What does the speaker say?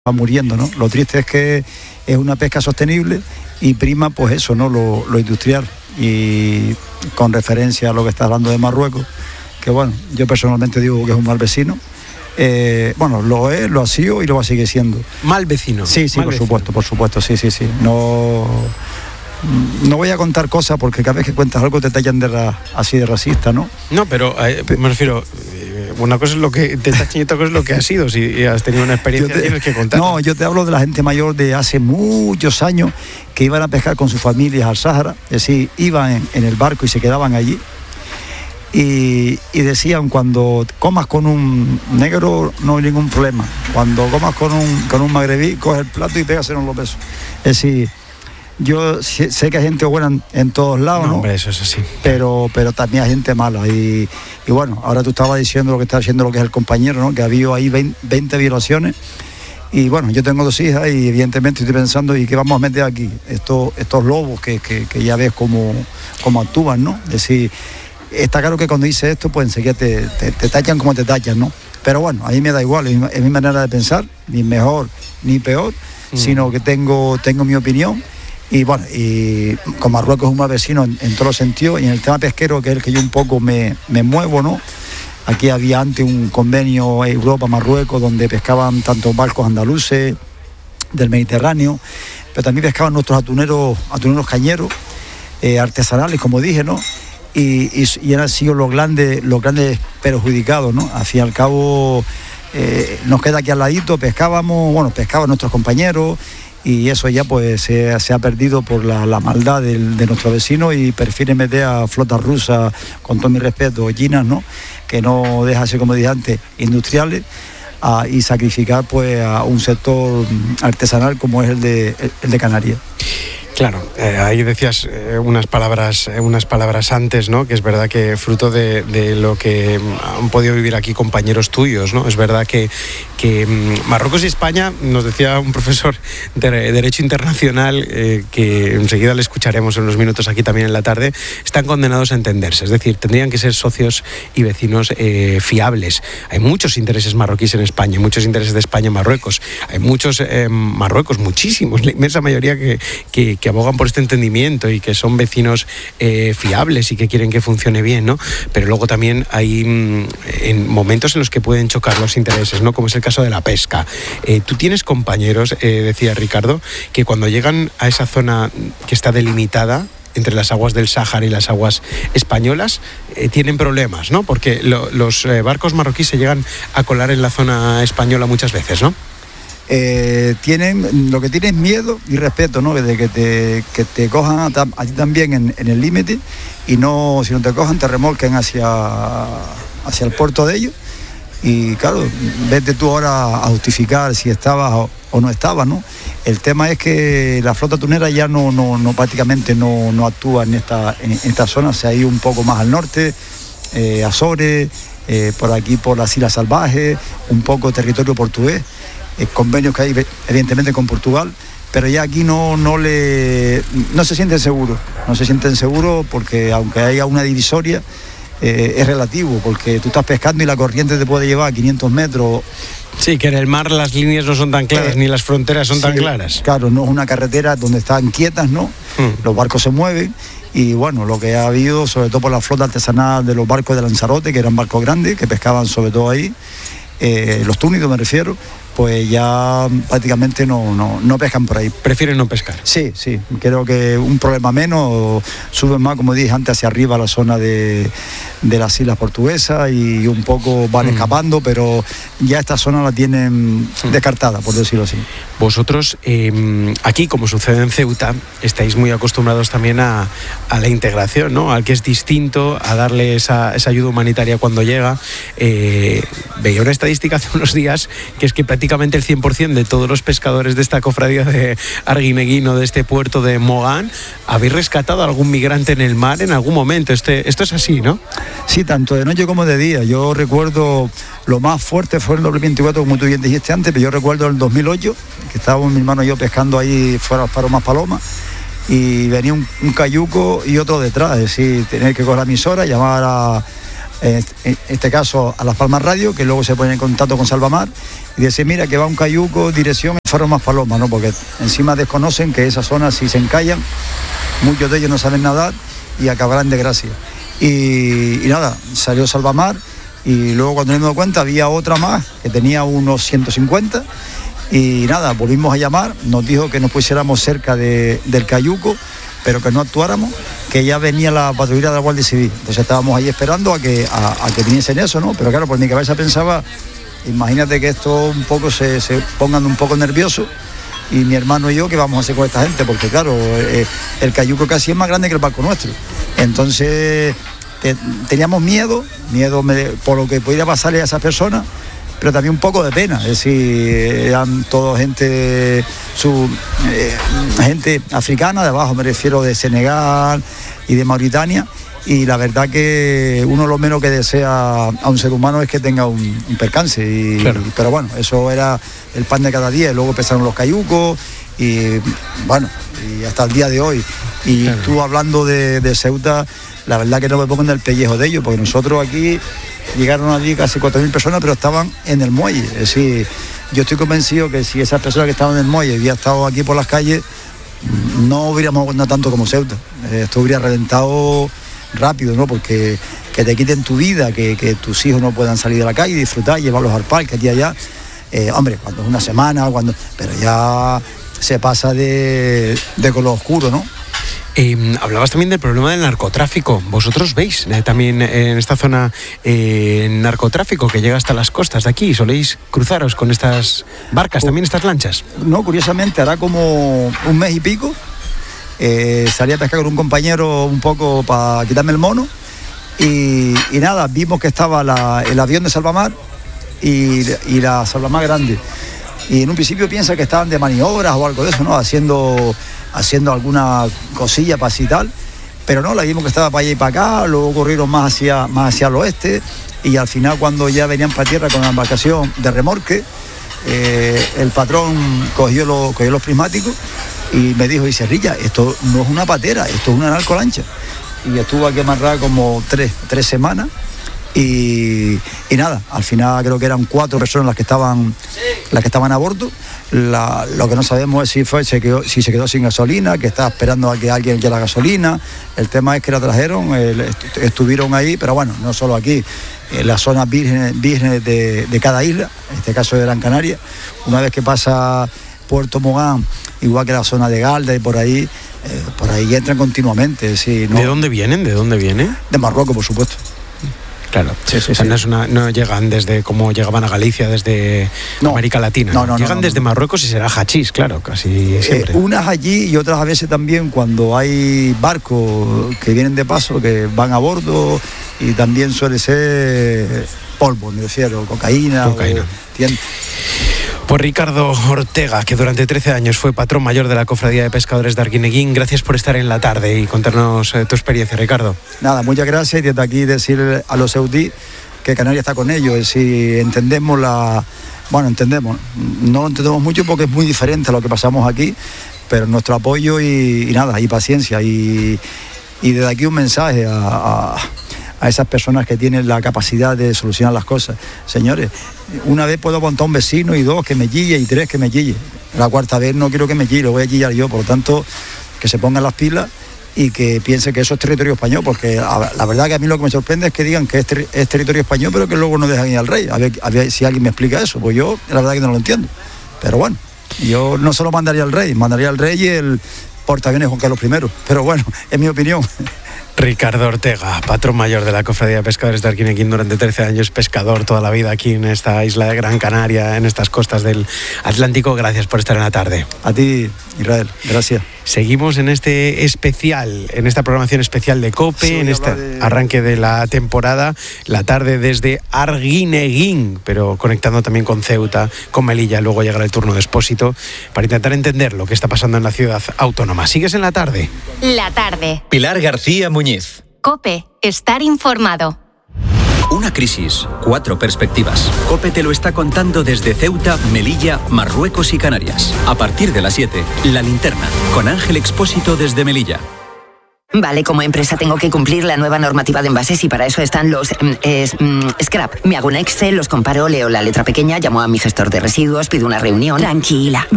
va muriendo, ¿no? Lo triste es que es una pesca sostenible y prima pues eso, ¿no? Lo industrial, y con referencia a lo que está hablando de Marruecos, que bueno, yo personalmente digo que es un mal vecino. Bueno, lo es, lo ha sido y lo va a seguir siendo. ¿Mal vecino? Sí, mal por vecino. supuesto, sí. No voy a contar cosas porque cada vez que cuentas algo te tallan así de racista, ¿no? No, pero me refiero, una cosa es lo que te tachan y otra cosa es lo que has sido. Si has tenido una experiencia, tienes que contar. No, yo te hablo de la gente mayor de hace muchos años que iban a pescar con sus familias al Sáhara, es decir, iban en el barco y se quedaban allí. Y decían, cuando comas con un negro no hay ningún problema, cuando comas con un magrebí, coge el plato y pégaselo en los besos. Es decir, yo sé que hay gente buena en todos lados, ¿no? Hombre, eso es así. Pero también hay gente mala. Y bueno, ahora tú estabas diciendo lo que está haciendo lo que es el compañero, ¿no? Que ha habido ahí 20 violaciones. Y bueno, yo tengo 2 hijas y evidentemente estoy pensando, ¿y qué vamos a meter aquí? Estos lobos que ya ves cómo actúan, ¿no? Es decir, está claro que cuando dices esto, pues enseguida te tachan como te tachan, ¿no? Pero bueno, a mí me da igual, es mi manera de pensar, ni mejor ni peor, sino que tengo mi opinión. Y bueno, y con Marruecos es un mal vecino en todos los sentidos, y en el tema pesquero, que es el que yo un poco me muevo, ¿no? Aquí había antes un convenio Europa-Marruecos donde pescaban tanto barcos andaluces del Mediterráneo, pero también pescaban nuestros atuneros cañeros, artesanales, como dije, ¿no? Y han sido los grandes perjudicados, ¿no? Al fin y al cabo, nos queda aquí al ladito, pescaban nuestros compañeros, y eso ya pues se ha perdido por la maldad de nuestros vecinos, y prefieren meter a flotas rusas, con todo mi respeto, chinas, ¿no? Que no deja ser, como dije antes, industriales, y sacrificar pues a un sector artesanal como es el de Canarias. Claro, ahí decías unas palabras antes, ¿no? Que es verdad que fruto de lo que han podido vivir aquí compañeros tuyos, ¿no? Es verdad que Marruecos y España, nos decía un profesor de Derecho Internacional, que enseguida le escucharemos en unos minutos aquí también en la tarde, están condenados a entenderse. Es decir, tendrían que ser socios y vecinos fiables. Hay muchos intereses marroquíes en España, muchos intereses de España en Marruecos. Hay muchos Marruecos, muchísimos, la inmensa mayoría que abogan por este entendimiento y que son vecinos fiables y que quieren que funcione bien, ¿no? Pero luego también hay en momentos en los que pueden chocar los intereses, ¿no? Como es el caso de la pesca. Tú tienes compañeros, decía Ricardo, que cuando llegan a esa zona que está delimitada entre las aguas del Sáhara y las aguas españolas, tienen problemas, ¿no? Porque los barcos marroquíes se llegan a colar en la zona española muchas veces, ¿no? Lo que tienen miedo y respeto, ¿no? De que te cojan a ti también en el límite, y no, si no te cojan, te remolquen hacia el puerto de ellos. Y claro, vete tú ahora a justificar si estabas o no estabas, ¿no? El tema es que la flota tunera ya prácticamente no actúa en esta zona. Se ha ido un poco más al norte, Azores, por aquí por las Islas Salvajes, un poco territorio portugués. Convenios que hay evidentemente con Portugal, pero ya aquí no se sienten seguros, porque aunque haya una divisoria, es relativo, porque tú estás pescando y la corriente te puede llevar a 500 metros. Sí, que en el mar las líneas no son tan claras, ni las fronteras son tan claras. Claro, no es una carretera donde están quietas, ¿no? Los barcos se mueven. Y bueno, lo que ha habido, sobre todo por la flota artesanal de los barcos de Lanzarote, que eran barcos grandes, que pescaban sobre todo ahí, los túnidos me refiero, pues ya prácticamente no pescan por ahí. ¿Prefieren no pescar? Sí, creo que un problema menos, suben más, como dije antes, hacia arriba a la zona de las islas portuguesas, y un poco van escapando, pero ya esta zona la tienen descartada, por decirlo así. Vosotros, aquí, como sucede en Ceuta, estáis muy acostumbrados también a la integración, ¿no? Al que es distinto, a darle esa ayuda humanitaria cuando llega. Veía una estadística hace unos días que es que prácticamente el 100% de todos los pescadores de esta cofradía de Arguineguín, de este puerto de Mogán, habéis rescatado a algún migrante en el mar en algún momento. Esto es así, ¿no? Sí, tanto de noche como de día. Yo recuerdo, lo más fuerte fue el 2024, como tú bien dijiste antes, pero yo recuerdo el 2008, que estábamos mi hermano y yo pescando ahí fuera para Más Palomas, y venía un cayuco y otro detrás, es decir, tener que coger la emisora, llamar en este caso a Las Palmas Radio, que luego se pone en contacto con Salvamar y dice, mira, que va un cayuco, dirección Faro Más Paloma, ¿no? Porque encima desconocen que esa zona, si se encallan, muchos de ellos no saben nadar y acabarán de gracia. Y nada, salió Salvamar y luego cuando nos dimos cuenta había otra más que tenía unos 150 y nada, volvimos a llamar, nos dijo que nos pusiéramos cerca del cayuco, pero que no actuáramos, que ya venía la patrulla de la Guardia Civil. Entonces estábamos ahí esperando a que viniesen eso, ¿no? Pero claro, por mi cabeza pensaba, imagínate que esto un poco se pongan un poco nerviosos, y mi hermano y yo, ¿qué vamos a hacer con esta gente? Porque claro, el cayuco casi es más grande que el barco nuestro. Entonces teníamos miedo por lo que pudiera pasarle a esas personas, pero también un poco de pena. Es decir, eran toda gente africana, de abajo me refiero, de Senegal y de Mauritania, y la verdad que uno lo menos que desea a un ser humano es que tenga un percance, claro. Pero bueno, eso era el pan de cada día, y luego empezaron los cayucos, y bueno, y hasta el día de hoy. Y claro. Tú hablando de Ceuta, la verdad que no me pongo en el pellejo de ellos, porque nosotros aquí llegaron allí casi 4.000 personas, pero estaban en el muelle. Es decir, yo estoy convencido que si esas personas que estaban en el muelle hubieran estado aquí por las calles, no hubiéramos aguantado tanto como Ceuta. Esto hubiera reventado rápido, ¿no? Porque que te quiten tu vida, que tus hijos no puedan salir de la calle, disfrutar, llevarlos al parque aquí y allá. Hombre, cuando es una semana, pero ya se pasa de color oscuro, ¿no? Hablabas también del problema del narcotráfico. ¿Vosotros veis también en esta zona narcotráfico que llega hasta las costas de aquí? ¿Soléis cruzaros con estas barcas, también estas lanchas? No, curiosamente, hará como un mes y pico. Salí a pescar con un compañero un poco para quitarme el mono y nada, vimos que estaba el avión de Salvamar y la Salvamar grande. Y en un principio piensa que estaban de maniobras o algo de eso, ¿no? Haciendo alguna cosilla para así y tal, pero no, la vimos que estaba para allá y para acá, luego corrieron más hacia el oeste, y al final cuando ya venían para tierra con la embarcación de remorque, el patrón cogió los prismáticos y me dijo, dice, Rilla, esto no es una patera, esto es una narcolancha. Y estuvo aquí amarrada como tres semanas. Y nada, al final creo que eran 4 personas las que estaban a bordo. Lo que no sabemos es si se quedó sin gasolina, que estaba esperando a que alguien quiera gasolina. El tema es que la trajeron, estuvieron ahí, pero bueno, no solo aquí, en las zonas vírgenes de cada isla, en este caso de Gran Canaria. Una vez que pasa Puerto Mogán, igual que la zona de Galda y por ahí entran continuamente. Sí, ¿no? ¿De dónde vienen? De Marruecos, por supuesto. Claro, sí. O sea, no llegan desde como llegaban a Galicia, desde América Latina. No, llegan desde Marruecos y será hachís, claro, casi siempre. Unas allí y otras a veces también cuando hay barcos que vienen de paso, que van a bordo, y también suele ser polvo, me refiero, cocaína. Pues Ricardo Ortega, que durante 13 años fue patrón mayor de la Cofradía de Pescadores de Arguineguín, gracias por estar en la tarde y contarnos tu experiencia, Ricardo. Nada, muchas gracias, y desde aquí decir a los ceutí que Canarias está con ellos. Si entendemos no lo entendemos mucho porque es muy diferente a lo que pasamos aquí, pero nuestro apoyo y paciencia, y desde aquí un mensaje a esas personas que tienen la capacidad de solucionar las cosas. Señores, una vez puedo aguantar un vecino, y 2 que me chille, y 3 que me chille. La 4ª vez no quiero que me chille, lo voy a chillar yo. Por lo tanto, que se pongan las pilas y que piense que eso es territorio español, porque la verdad que a mí lo que me sorprende es que digan que es territorio español, pero que luego no dejan ir al rey. A ver si alguien me explica eso, pues yo la verdad que no lo entiendo. Pero bueno, yo no solo mandaría al rey y el portaaviones Juan Carlos I, pero bueno, es mi opinión. Ricardo Ortega, patrón mayor de la Cofradía de Pescadores de Arguineguín durante 13 años, pescador toda la vida aquí en esta isla de Gran Canaria, en estas costas del Atlántico. Gracias por estar en la tarde. A ti, Israel, gracias. Seguimos en este especial, en esta programación especial de COPE, sí, en este arranque de la temporada, la tarde desde Arguineguín, pero conectando también con Ceuta, con Melilla. Luego llegará el turno de Expósito para intentar entender lo que está pasando en la ciudad autónoma. ¿Sigues en la tarde? La tarde. Pilar García Muñiz. COPE, estar informado. Una crisis, 4 perspectivas. COPE te lo está contando desde Ceuta, Melilla, Marruecos y Canarias. A partir de las 7, La Linterna, con Ángel Expósito desde Melilla. Vale, como empresa tengo que cumplir la nueva normativa de envases y para eso están los scrap. Me hago un Excel, los comparo, leo la letra pequeña, llamo a mi gestor de residuos, pido una reunión. Tranquila,